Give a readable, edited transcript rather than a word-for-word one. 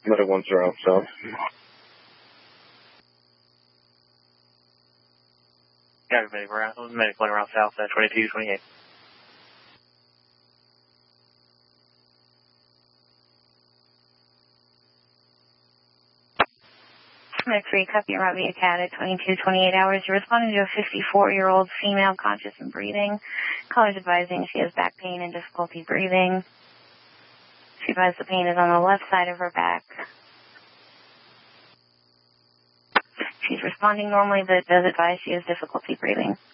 Medic 10 South. Got Medic 1 around South, 2228. Medic 3, copy Robbie Cat at 2228 hours. You're responding to a 54-year-old female conscious and breathing. Caller's advising she has back pain and difficulty breathing. She advised the pain is on the left side of her back. She's responding normally, but does advise she has difficulty breathing.